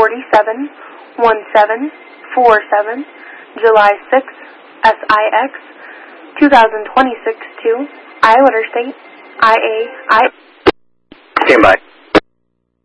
471747, July 6, SIX, 2026 to Iowa State, IA. Stand by.